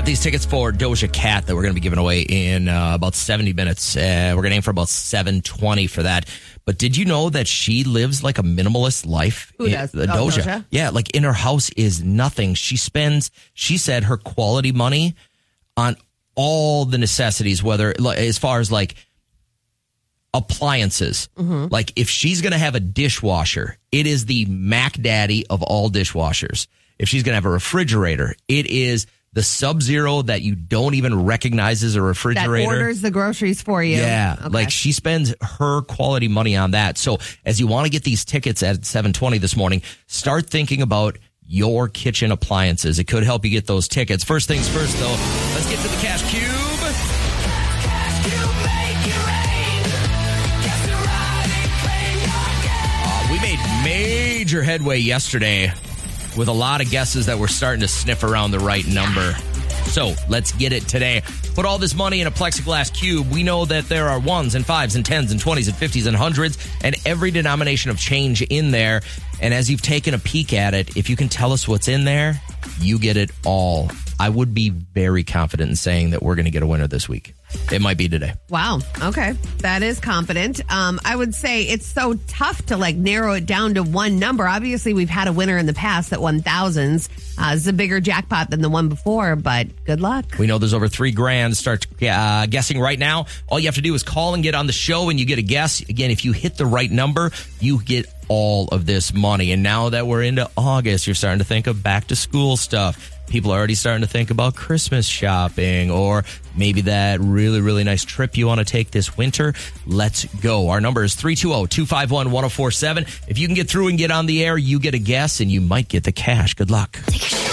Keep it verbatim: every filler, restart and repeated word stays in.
got these tickets for Doja Cat that we're going to be giving away in uh, about seventy minutes. Uh, we're going to aim for about seven twenty for that. But did you know that she lives like a minimalist life? Who does? Uh, Oh, Doja. Doja? Yeah, like in her house is nothing. She spends, she said, her quality money on all the necessities, whether like, as far as like appliances. Mm-hmm. Like if she's going to have a dishwasher, it is the Mac Daddy of all dishwashers. If she's going to have a refrigerator, it is the Sub-Zero that you don't even recognize as a refrigerator. That orders the groceries for you. Yeah, Okay. like she spends her quality money on that. So as you want to get these tickets at seven twenty this morning, start thinking about your kitchen appliances. It could help you get those tickets. First things first, though, let's get to the Cash Cube. Uh, we made major headway yesterday with a lot of guesses that were starting to sniff around the right number. So let's get it today. Put all this money in a plexiglass cube. We know that there are ones and fives and tens and twenties and fifties and hundreds and every denomination of change in there. And as you've taken a peek at it, if you can tell us what's in there, you get it all. I would be very confident in saying that we're going to get a winner this week. It might be today. Wow. Okay. That is confident. Um, I would say it's so tough to like narrow it down to one number. Obviously, we've had a winner in the past that won thousands. Uh, it's a bigger jackpot than the one before, but good luck. We know there's over three grand. Start uh, guessing right now. All you have to do is call and get on the show and you get a guess. Again, if you hit the right number, you get all of this money. And now that we're into August, you're starting to think of back to school stuff. People are already starting to think about Christmas shopping or maybe that really, really nice trip you want to take this winter. Let's go. Our number is three two zero, two five one, one zero four seven. If you can get through and get on the air, you get a guess and you might get the cash. Good luck.